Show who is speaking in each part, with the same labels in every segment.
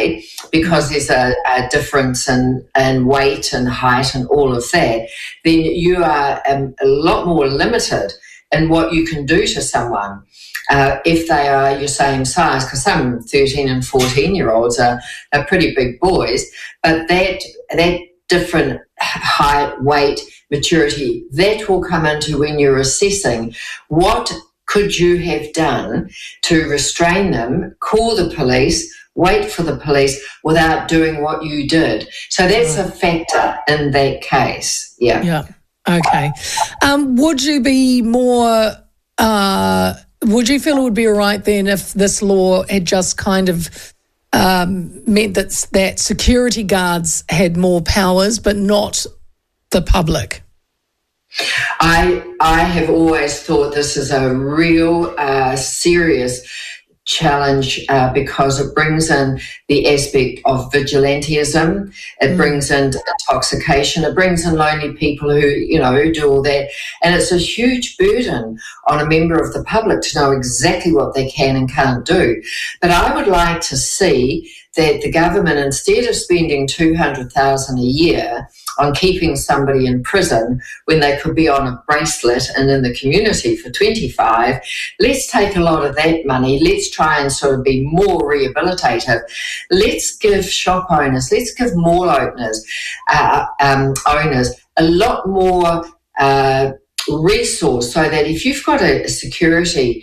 Speaker 1: say, because there's a difference in weight and height and all of that, then you are a lot more limited in what you can do to someone if they are your same size, because some 13 and 14-year-olds are pretty big boys, but that different height, weight, maturity, that will come into when you're assessing what could you have done to restrain them, call the police, wait for the police without doing what you did. So that's a factor in that case. Yeah.
Speaker 2: Yeah. Okay. Would you be more, would you feel it would be all right then if this law had just kind of meant that security guards had more powers but not the public?
Speaker 1: I have always thought this is a real serious challenge because it brings in the aspect of vigilantism, it brings in intoxication, it brings in lonely people who do all that, and it's a huge burden on a member of the public to know exactly what they can and can't do. But I would like to see that the government, instead of spending $200,000 a year on keeping somebody in prison when they could be on a bracelet and in the community for 25, let's take a lot of that money. Let's try and sort of be more rehabilitative. Let's give shop owners, let's give mall owners, owners a lot more resource, so that if you've got a security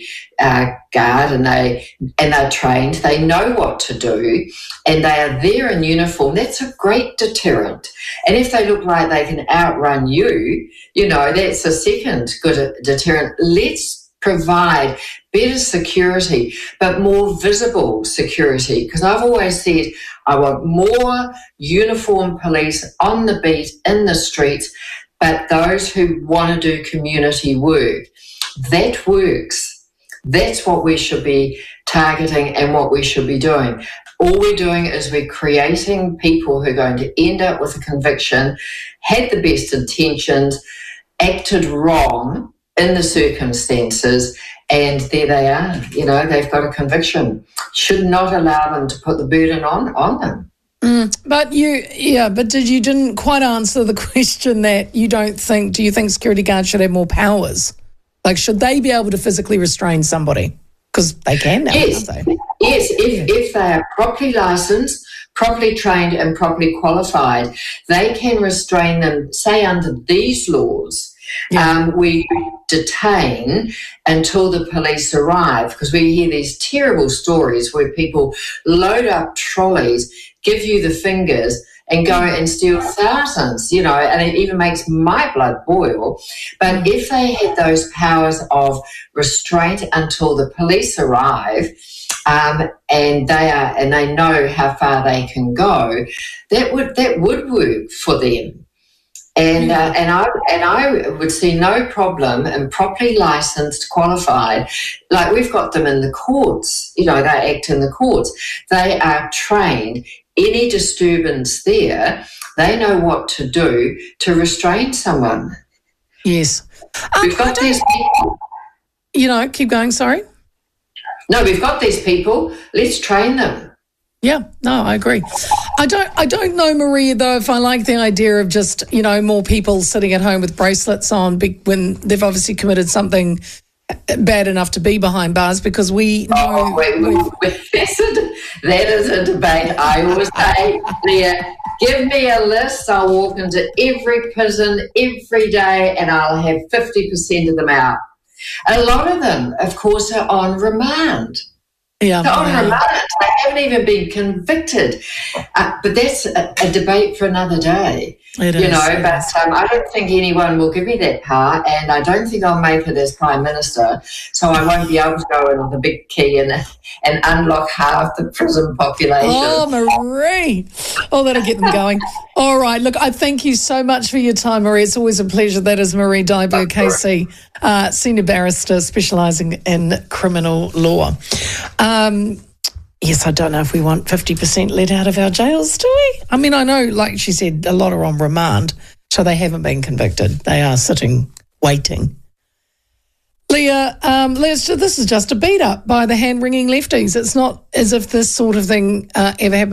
Speaker 1: guard and they're trained, they know what to do, and they are there in uniform, that's a great deterrent. And if they look like they can outrun you, that's a second good deterrent. Let's provide better security, but more visible security, because I've always said I want more uniformed police on the beat, in the streets, but those who want to do community work. That works. That's what we should be targeting and what we should be doing. All we're doing is we're creating people who are going to end up with a conviction, had the best intentions, acted wrong in the circumstances, and there they are. They've got a conviction. Should not allow them to put the burden on them.
Speaker 2: But you didn't quite answer the question that do you think security guards should have more powers? Like, should they be able to physically restrain somebody? Because they can now,
Speaker 1: yes.
Speaker 2: can't they?
Speaker 1: Yes, if they are properly licensed, properly trained and properly qualified, they can restrain them, say under these laws.
Speaker 2: Yeah.
Speaker 1: We detain until the police arrive, because we hear these terrible stories where people load up trolleys, give you the fingers and go and steal thousands, and it even makes my blood boil. But if they had those powers of restraint until the police arrive, and they know how far they can go, that would work for them. And I would see no problem in properly licensed, qualified, like we've got them in the courts. They act in the courts. They are trained. Any disturbance there, they know what to do to restrain someone.
Speaker 2: Yes.
Speaker 1: We've got these people.
Speaker 2: Keep going, sorry.
Speaker 1: No, we've got these people. Let's train them.
Speaker 2: Yeah, no, I agree. I don't know, Maria, though, if I like the idea of just, more people sitting at home with bracelets on when they've obviously committed something bad enough to be behind bars, because we know...
Speaker 1: That is a debate. I always say, Leah, give me a list. I'll walk into every prison every day and I'll have 50% of them out. A lot of them, of course, are on remand.
Speaker 2: Yeah,
Speaker 1: they're on remand. They haven't even been convicted. But that's a debate for another day.
Speaker 2: It is.
Speaker 1: But I don't think anyone will give me that power, and I don't think I'll make it as Prime Minister, so I won't be able to go in with a big key and unlock half the prison population.
Speaker 2: Oh, Marie. Oh, that'll get them going. All right. Look, I thank you so much for your time, Marie. It's always a pleasure. That is Marie Dyberg, KC, senior barrister specialising in criminal law. Yes, I don't know if we want 50% let out of our jails, do we? I mean, I know, like she said, a lot are on remand, so they haven't been convicted. They are sitting, waiting. Leah, this is just a beat-up by the hand-wringing lefties. It's not as if this sort of thing ever happened.